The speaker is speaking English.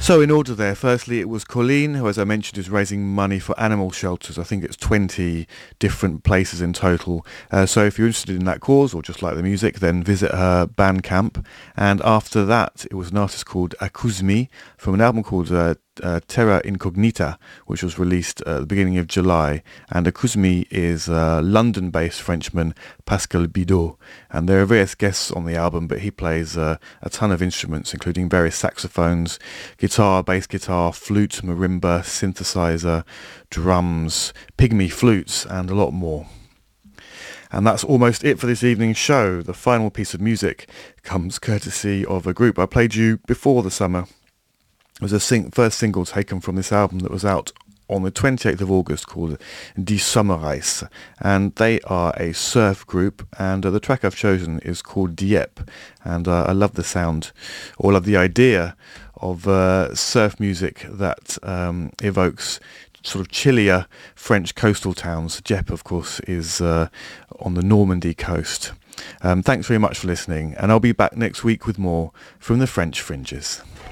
So in order there, firstly it was Colleen, who as I mentioned is raising money for animal shelters. I think it's 20 different places in total. So if you're interested in that cause or just like the music, then visit her Bandcamp. And after that, it was an artist called Akuzmi from an album called Terra Incognita, which was released at the beginning of July. And Akuzmi is London-based Frenchman Pascal Bidot. And there are various guests on the album, but he plays a ton of instruments, including various saxophones, guitar, bass guitar, flute, marimba, synthesizer, drums, pygmy flutes, and a lot more. And that's almost it for this evening's show. The final piece of music comes courtesy of a group I played you before the summer. It was a first single taken from this album that was out on the 28th of August called Die Sommerreis, and they are a surf group, and the track I've chosen is called Dieppe, and I love the sound, or love the idea of surf music that evokes sort of chillier French coastal towns. Dieppe, of course, is on the Normandy coast. Thanks very much for listening, and I'll be back next week with more from the French Fringes.